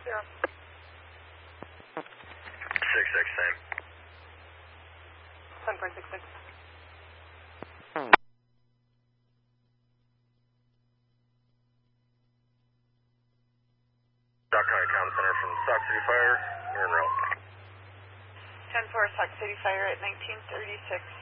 Zero. 66, same. 10.66. Stock County Comm Center from Stock City Fire. You're en route. 10-4, Stock City Fire at 1936.